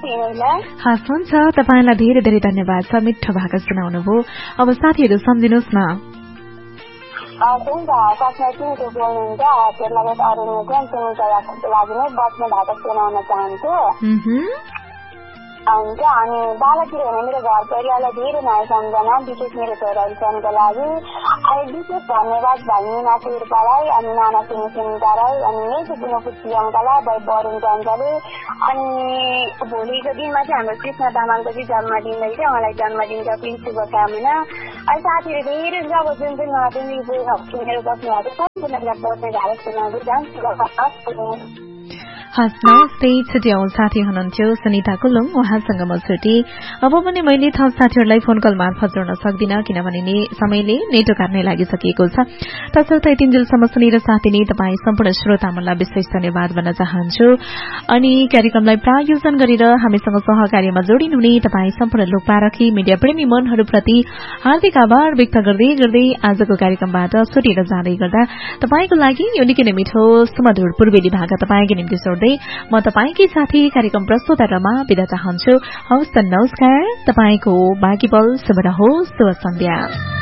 हस् हुन्छ तपाईलाई धेरै धेरै धन्यवाद छ मिठो भाका सुनाउनु भयो अब साथीहरू सम्झिनुहोस् न हुन्छ अनि बालातिर हुने मेरो घर परिवारलाई धेरै माया सम्झना विशेष मेरो छोराहरू छनको लागि अनि विशेष धन्यवाद भाइ मिना शेर्पालाई अनि नाना सुनितालाई अनि यही गुणपुत्री अङ्कलाई भाइ वरुण चन्चले अनि भोलिको दिनमा चाहिँ हाम्रो कृष्ण तामाङको चाहिँ जन्मदिन रहेछ उहाँलाई जन्मदिनको पनि शुभकामना अनि साथीहरू धेरै जब जुन जुन नदिन सुनेर बस्नुभएको सम्पूर्णलाई बस्ने झाले सुनाउँदै जान्छ हस् नमस्ते छुट्याउँ साथी हुनुहुन्थ्यो सुनिता कुलुङ उहाँसँग म छुटे अब पनि मैले थप साथीहरूलाई फोन कल मार्फत जोड्न सक्दिनँ किनभने समयले नेटो काट्नै लागिसकिएको छ तसर्थ यतिन्जेलसम्म सुनेर साथी नै तपाईँ सम्पूर्ण श्रोतामणलाई विशेष धन्यवाद भन्न चाहन्छु अनि कार्यक्रमलाई प्रायोजन गरेर हामीसँग सहकार्यमा जोडिनुहुने तपाईँ सम्पूर्ण लोकपारखी मिडिया प्रेमी मनहरूप्रति हार्दिक आभार व्यक्त गर्दै गर्दै आजको कार्यक्रमबाट छुटेर जाँदै गर्दा तपाईँको लागि यो निकै नै मिठो सुमधुर पूर्वेली भाका तपाईँकै निम्ति जोड्दै म तपाईकै साथी कार्यक्रम प्रस्तुता रमा बिदा चाहन्छु हवस् त नमस्कार तपाईको बाँकी पल शुभ रहोस् शुभ सन्ध्या